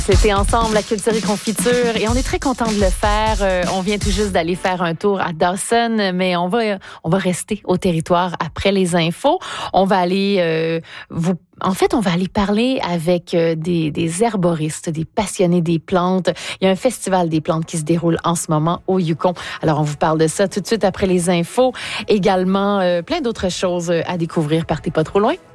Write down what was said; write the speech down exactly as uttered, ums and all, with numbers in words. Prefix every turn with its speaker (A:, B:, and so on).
A: C'était ensemble la culture et confiture et on est très content de le faire. Euh, on vient tout juste d'aller faire un tour à Dawson, mais on va on va rester au territoire après les infos. On va aller euh, vous En fait, on va aller parler avec des, des herboristes, des passionnés des plantes. Il y a un festival des plantes qui se déroule en ce moment au Yukon. Alors, on vous parle de ça tout de suite après les infos. Également, euh, plein d'autres choses à découvrir. Partez pas trop loin.